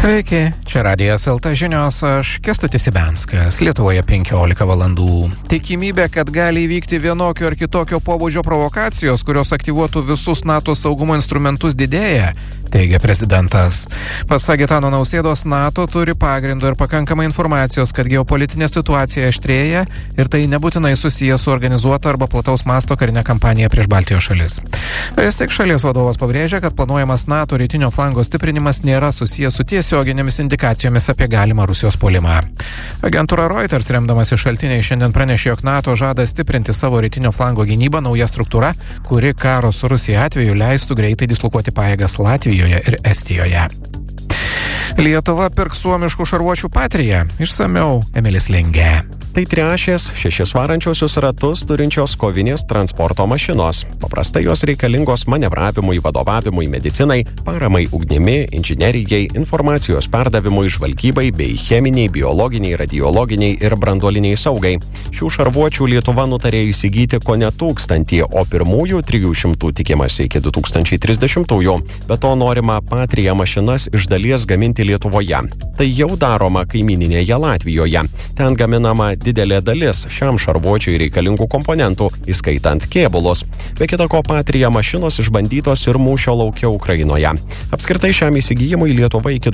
Sveiki, čia Radijas LT žinios, aš Kęstutis Ibenskas, Lietuvoje 15 valandų. Tikimybė, kad gali įvykti vienokio ar kitokio pobūdžio provokacijos, kurios aktyvuotų visus NATO saugumo instrumentus, didėja, teigia prezidentas. Pasak Gitano Nausėdos, NATO turi pagrindo ir pakankamai informacijos, kad geopolitinė situacija aštrėja ir tai nebūtinai susijęs su organizuota arba plataus masto karinė kampanija prieš Baltijos šalis. Vis tik šalies vadovas pabrėžia, kad planuojamas NATO rytinio flango stiprinimas nėra susijęs su tiesioginėmis indikacijomis apie galimą Rusijos puolimą. Agentūra Reuters, remdamasi šaltiniai, šiandien pranešė, jog NATO žada stiprinti savo rytinio flango gynybą nauja struktūra, kuri karo su Rusija atveju leistų greitai dislokuoti pajėgas Latvijoje ir Estijoje. Lietuva pirks suomiškų šarvuočių Patria. Išsamiau Emilis Lingė. Tai trešės 6 varančiosius ratus turinčios kovinės transporto mašinos. Paprastai jos reikalingos manevravimui, vadovavimui, medicinai, paramai ugnimi, inžinerijai, informacijos perdavimui, žvalgybai bei cheminiai, biologiniai, radiologiniai ir branduoliniai saugai. Šių šarvuočių Lietuva nutarė įsigyti kone 1000, o pirmųjų 300 tikimasi iki 2030-ųjų. Be to norima Patria mašinas iš dalies gaminti Lietuvoje. Tai jau daroma kaimyninėje Latvijoje. Ten gaminama didelė dalis šiam šarvuočiui reikalingų komponentų, įskaitant kėbulus. Be kita ko, Patria mašinos išbandytos ir mūšio lauke Ukrainoje. Apskritai šiam įsigijimui Lietuva iki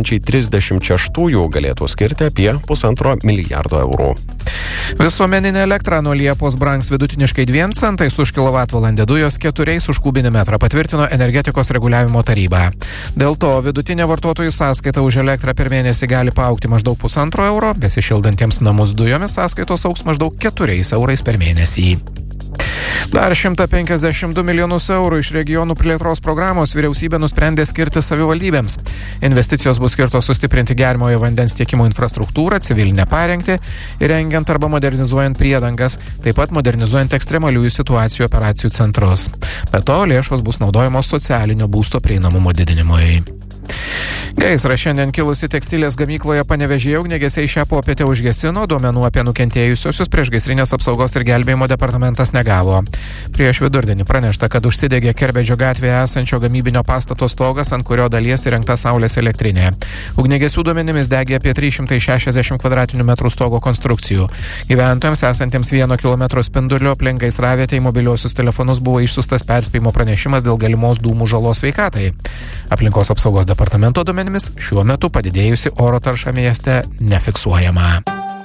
2036 galėtų skirti apie 1,5 milijardo eurų. Visuomeninė elektra nuo Liepos brangs vidutiniškai 2 centais už kilovatvalandę, dujos 4 už kubinį metrą, patvirtino energetikos reguliavimo taryba. Dėl to vidutinė vartotojų sąskaita už elektrą per mėnesį gali paaugti maždaug 1,5 euro, besišildantiems namus dujomis sąskaitos augs maždaug 4 eurais per mėnesį. Dar 152 milijonus eurų iš regionų plėtros programos vyriausybė nusprendė skirti savivaldybėms. Investicijos bus skirtos sustiprinti gerimojo vandens tiekimo infrastruktūrą, civilinę parengtį, įrengiant arba modernizuojant priedangas, taip pat modernizuojant ekstremaliųjų situacijų operacijų centrus. Be to, lėšos bus naudojamos socialinio būsto prieinamumo didinimui. Gaisrą šiandien kilusi tekstilės gamykloje Panevėžyje ugniagesiai šią popietę užgesino, duomenų apie nukentėjusiosius priešgaisrinės apsaugos ir gelbėjimo departamentas negavo. Prieš vidurdienį pranešta, kad užsidegė Kerbedžio gatvėje esančio gamybinio pastato stogas, ant kurio dalies įrengta saulės elektrinė. Ugniagesių duomenimis degė apie 360 m2 stogo konstrukcijų. Gyventojams esantiems 1 km spinduliu aplink gaisravietę į mobiliuosius telefonus buvo išsiųstas perspėjimo pranešimas dėl galimos dūmų žalos sveikatai. Aplinkos apsaugos departamento duomenimis šiuo metu padidėjusi oro tarša mieste nefiksuojama.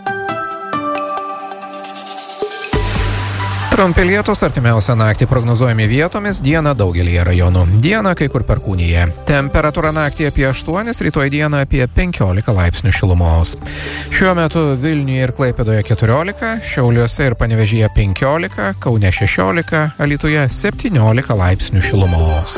Trumpi lietūs artimiausią naktį prognozuojami vietomis, dieną daugelyje rajonų. Dieną kai kur perkūnija. Temperatūra naktį apie 8, rytoj dieną apie 15 laipsnių šilumos. Šiuo metu Vilniuje ir Klaipėdoje 14, Šiauliuose ir Panevėžyje 15, Kaune 16, Alytuje 17 laipsnių šilumos.